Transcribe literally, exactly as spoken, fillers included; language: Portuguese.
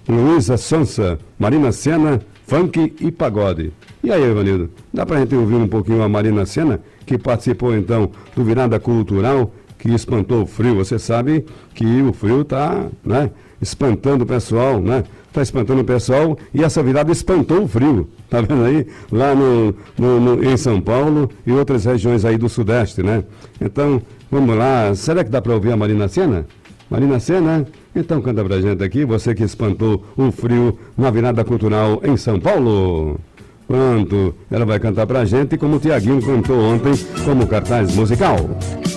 Luísa Sonsa, Marina Sena, funk e pagode. E aí, Ivanildo, dá pra gente ouvir um pouquinho a Marina Sena, que participou então do Virada Cultural, que espantou o frio. Você sabe que o frio está, né, espantando o pessoal, né? Está espantando o pessoal e essa virada espantou o frio. Tá vendo aí? Lá no, no, no, em São Paulo e outras regiões aí do Sudeste, né? Então, vamos lá. Será que dá para ouvir a Marina Sena? Marina Sena? Então canta pra gente aqui, você que espantou o frio na Virada Cultural em São Paulo. Pronto, ela vai cantar pra gente como o Tiaguinho cantou ontem como cartaz musical.